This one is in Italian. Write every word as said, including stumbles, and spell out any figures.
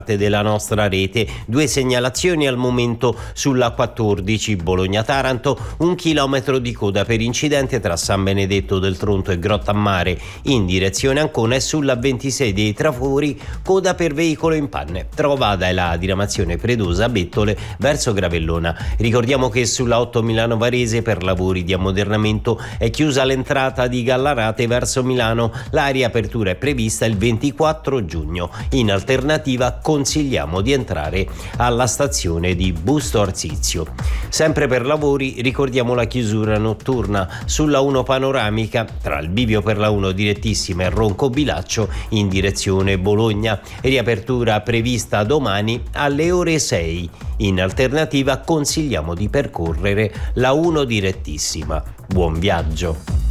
della nostra rete. Due segnalazioni al momento sulla quattordici Bologna-Taranto, un chilometro di coda per incidente tra San Benedetto del Tronto e Grottammare in direzione Ancona, e sulla ventisei dei Trafori coda per veicolo in panne. Trovada è la diramazione Predosa Bettole verso Gravellona. Ricordiamo che sulla otto Milano Varese per lavori di ammodernamento è chiusa l'entrata di Gallarate verso Milano. La riapertura è prevista il ventiquattro giugno. In alternativa consigliamo di entrare alla stazione di Busto Arsizio. Sempre per lavori ricordiamo la chiusura notturna sulla uno panoramica tra il bivio per la uno direttissima e Ronco Bilaccio in direzione Bologna. Riapertura prevista domani alle ore sei. In alternativa consigliamo di percorrere la uno direttissima. Buon viaggio!